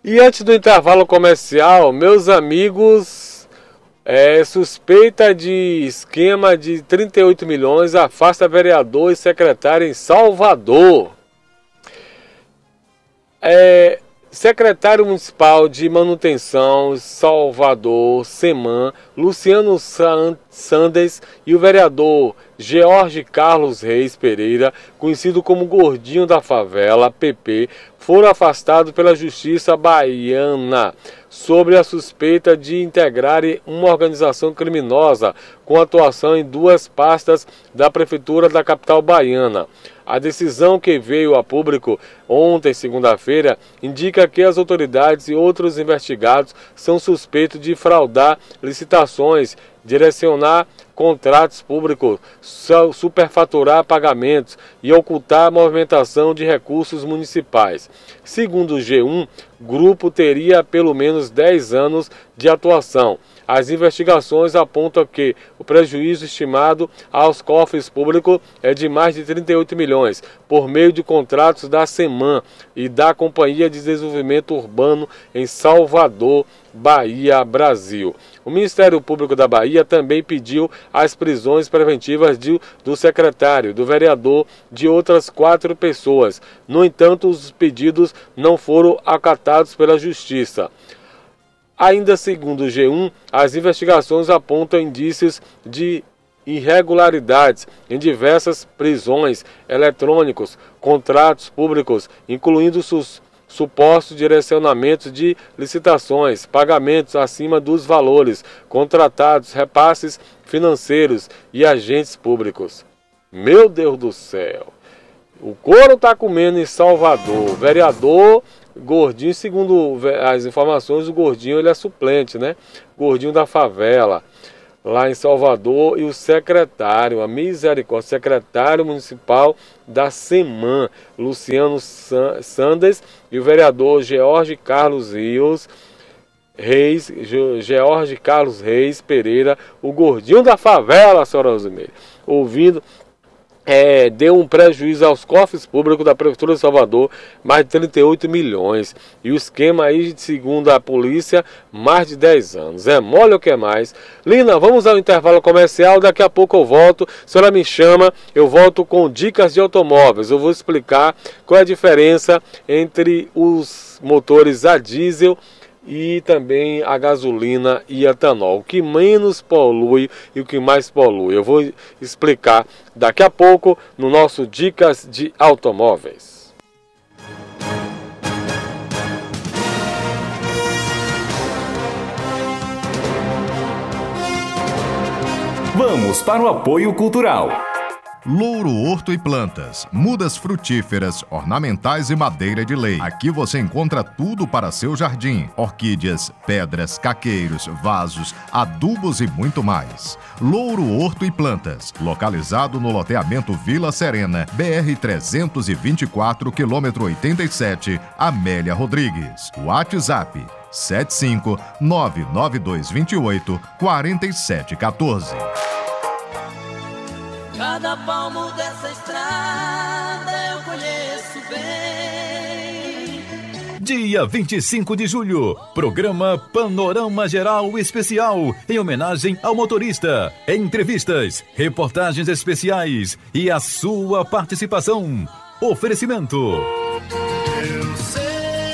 E antes do intervalo comercial, meus amigos, suspeita de esquema de 38 milhões afasta vereador e secretário em Salvador. Secretário Municipal de Manutenção Salvador, SEMAN, Luciano Sandes, e o vereador George Carlos Reis Pereira, conhecido como Gordinho da Favela, PP, foram afastados pela Justiça Baiana sobre a suspeita de integrarem uma organização criminosa com atuação em duas pastas da Prefeitura da capital baiana. A decisão, que veio a público ontem, segunda-feira, indica que as autoridades e outros investigados são suspeitos de fraudar licitações, direcionar contratos públicos, superfaturar pagamentos e ocultar a movimentação de recursos municipais. Segundo o G1, o grupo teria pelo menos 10 anos de atuação. As investigações apontam que o prejuízo estimado aos cofres públicos é de mais de 38 milhões, por meio de contratos da SEMAN e da Companhia de Desenvolvimento Urbano em Salvador, Bahia, Brasil. O Ministério Público da Bahia também pediu as prisões preventivas do secretário, do vereador, de outras 4 pessoas. No entanto, os pedidos não foram acatados pela Justiça. Ainda segundo o G1, as investigações apontam indícios de irregularidades em diversas prisões eletrônicas, contratos públicos, incluindo supostos direcionamentos de licitações, pagamentos acima dos valores contratados, repasses financeiros e agentes públicos. Meu Deus do céu! O couro está comendo em Salvador. Vereador Gordinho, segundo as informações, o Gordinho ele é suplente, né? Gordinho da Favela, lá em Salvador, e o secretário, a misericórdia, secretário municipal da SEMAN, Luciano Sandes, e o vereador George Carlos Reis Pereira, o Gordinho da Favela, senhora Rosimeire, deu um prejuízo aos cofres públicos da Prefeitura de Salvador, mais de 38 milhões. E o esquema aí, segundo a polícia, mais de 10 anos. É mole ou que é mais? Lina, vamos ao intervalo comercial, daqui a pouco eu volto. A senhora me chama, eu volto com dicas de automóveis. Eu vou explicar qual é a diferença entre os motores a diesel e também a gasolina e etanol, o que menos polui e o que mais polui. Eu vou explicar daqui a pouco no nosso Dicas de Automóveis. Vamos para o apoio cultural. Louro Horto e Plantas, mudas frutíferas, ornamentais e madeira de lei. Aqui você encontra tudo para seu jardim: orquídeas, pedras, caqueiros, vasos, adubos e muito mais. Louro Horto e Plantas, localizado no loteamento Vila Serena, BR-324, quilômetro 87, Amélia Rodrigues. WhatsApp 75992284714. Cada palmo dessa estrada eu conheço bem. Dia 25 de julho, programa Panorama Geral Especial, em homenagem ao motorista. Entrevistas, reportagens especiais e a sua participação. Oferecimento. Eu sei,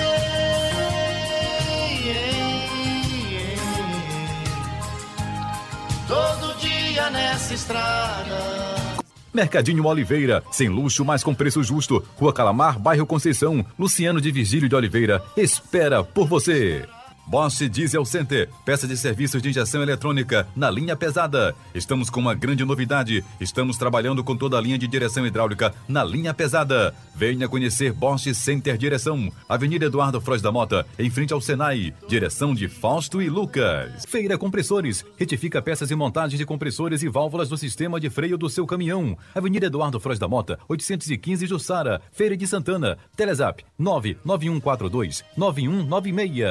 todo dia nessa estrada. Mercadinho Oliveira, sem luxo, mas com preço justo. Rua Calamar, bairro Conceição. Luciano de Virgílio de Oliveira espera por você. Bosch Diesel Center, peça de serviços de injeção eletrônica na linha pesada. Estamos com uma grande novidade. Estamos trabalhando com toda a linha de direção hidráulica na linha pesada. Venha conhecer Bosch Center Direção. Avenida Eduardo Frois da Mota, em frente ao Senai. Direção de Fausto e Lucas. Feira Compressores. Retifica peças e montagens de compressores e válvulas do sistema de freio do seu caminhão. Avenida Eduardo Frois da Mota, 815 Jussara. Feira de Santana. Telezap 99142 9196.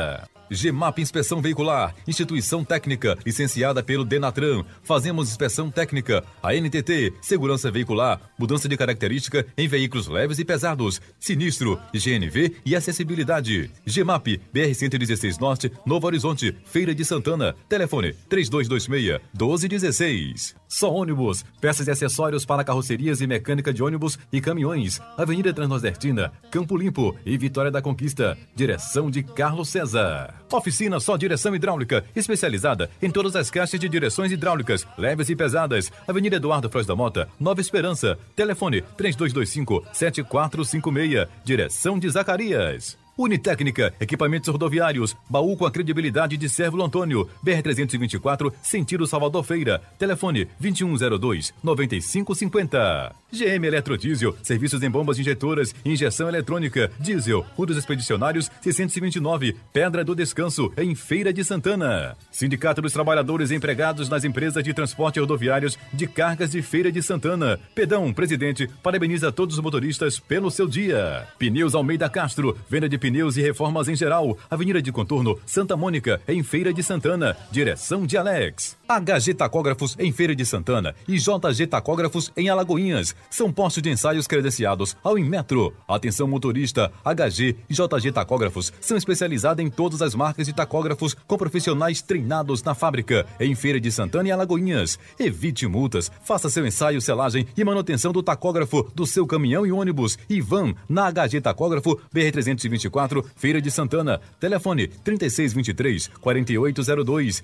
GEMAP Inspeção Veicular, instituição técnica, licenciada pelo Denatran. Fazemos inspeção técnica. A NTT, segurança veicular, mudança de característica em veículos leves e pesados, sinistro, GNV e acessibilidade. GEMAP, BR-116 Norte, Novo Horizonte, Feira de Santana. Telefone 3226-1216. Só Ônibus, peças e acessórios para carrocerias e mecânica de ônibus e caminhões. Avenida Transnordestina, Campo Limpo e Vitória da Conquista. Direção de Carlos César. Oficina Só Direção Hidráulica, especializada em todas as caixas de direções hidráulicas, leves e pesadas. Avenida Eduardo Frois da Mota, Nova Esperança. Telefone 3225-7456. Direção de Zacarias. Unitécnica, equipamentos rodoviários, baú com a credibilidade de Sérvulo Antônio, BR-324, sentido Salvador Feira, telefone 2102-9550. GM Eletrodiesel, serviços em bombas injetoras e injeção eletrônica, diesel, Rua dos Expedicionários 629, Pedra do Descanso, em Feira de Santana. Sindicato dos Trabalhadores Empregados nas Empresas de Transporte Rodoviários de Cargas de Feira de Santana. Pedão, presidente, parabeniza todos os motoristas pelo seu dia. Pneus Almeida Castro, venda de pneus e reformas em geral. Avenida de Contorno, Santa Mônica, em Feira de Santana. Direção de Alex. HG Tacógrafos, em Feira de Santana. E JG Tacógrafos, em Alagoinhas. São postos de ensaios credenciados ao Inmetro. Atenção motorista, HG e JG Tacógrafos são especializados em todas as marcas de tacógrafos com profissionais treinados na fábrica. Em Feira de Santana e Alagoinhas. Evite multas, faça seu ensaio, selagem e manutenção do tacógrafo do seu caminhão e ônibus e van na HG Tacógrafo, BR-324, Feira de Santana. Telefone 3623-4802,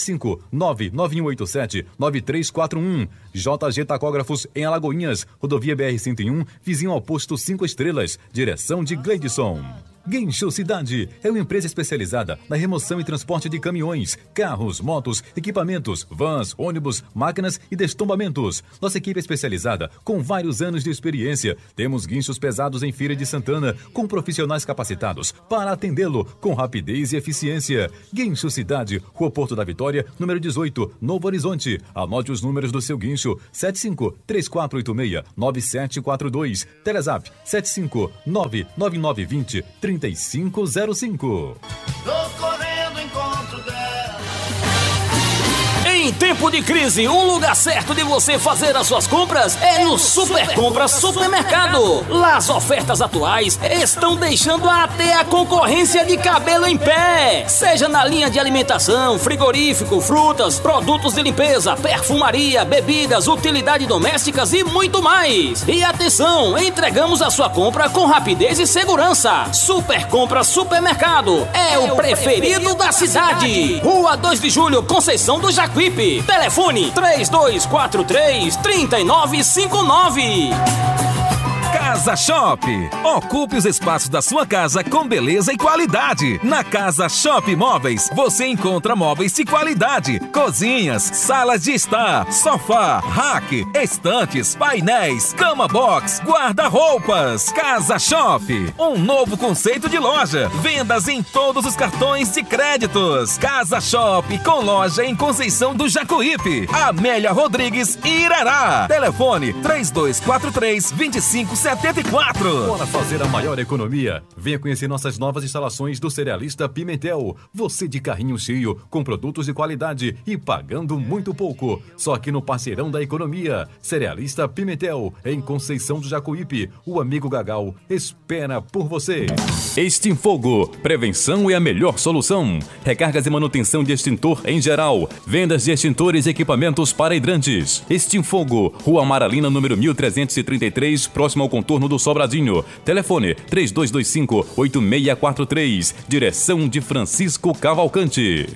759-9187-9341. JG Tacógrafos em Alagoinhas, rodovia BR-101, vizinho ao posto 5 estrelas, direção de Gleidson. Guincho Cidade é uma empresa especializada na remoção e transporte de caminhões, carros, motos, equipamentos, vans, ônibus, máquinas e destombamentos. Nossa equipe é especializada com vários anos de experiência. Temos guinchos pesados em Feira de Santana com profissionais capacitados para atendê-lo com rapidez e eficiência. Guincho Cidade, Rua Porto da Vitória, número 18, Novo Horizonte. Anote os números do seu guincho: 75-3486-9742. Telezap 759-9920-3505. Tô correndo ao encontro dela. Em tempo de crise, o lugar certo de você fazer as suas compras é no Super Compras Supermercado. Lá as ofertas atuais estão deixando até a concorrência de cabelo em pé. Seja na linha de alimentação, frigorífico, frutas, produtos de limpeza, perfumaria, bebidas, utilidades domésticas e muito mais. E atenção, entregamos a sua compra com rapidez e segurança. Super Compras Supermercado é o preferido da cidade. Rua 2 de Julho, Conceição do Jacuípe. Telefone 3243-3959. Casa Shop. Ocupe os espaços da sua casa com beleza e qualidade. Na Casa Shop Móveis, você encontra móveis de qualidade, cozinhas, salas de estar, sofá, rack, estantes, painéis, cama box, guarda-roupas. Casa Shop, um novo conceito de loja. Vendas em todos os cartões de créditos. Casa Shop, com loja em Conceição do Jacuípe, Amélia Rodrigues e Irará. Telefone 3243-2574. Bora fazer a maior economia. Venha conhecer nossas novas instalações do Cerealista Pimentel. Você de carrinho cheio, com produtos de qualidade e pagando muito pouco. Só aqui no Parceirão da Economia. Cerealista Pimentel, em Conceição do Jacuípe. O amigo Gagal espera por você. Extinfogo. Prevenção é a melhor solução. Recargas e manutenção de extintor em geral. Vendas de extintores e equipamentos para hidrantes. Extinfogo. Rua Amaralina, número 1333, próximo ao contorno do Sobradinho. Telefone 3225-8643. Direção de Francisco Cavalcante.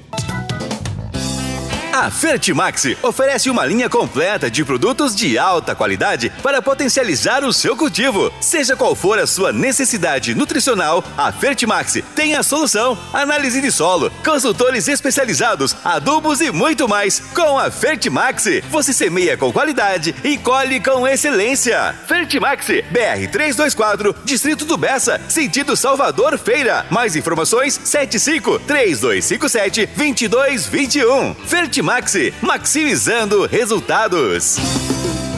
A Fertimax oferece uma linha completa de produtos de alta qualidade para potencializar o seu cultivo. Seja qual for a sua necessidade nutricional, a Fertimax tem a solução. Análise de solo, consultores especializados, adubos e muito mais. Com a Fertimax, você semeia com qualidade e colhe com excelência. Fertimax, BR-324, Distrito do Bessa, sentido Salvador Feira. Mais informações, 75-3257-2221. Fertimax, maximizando resultados.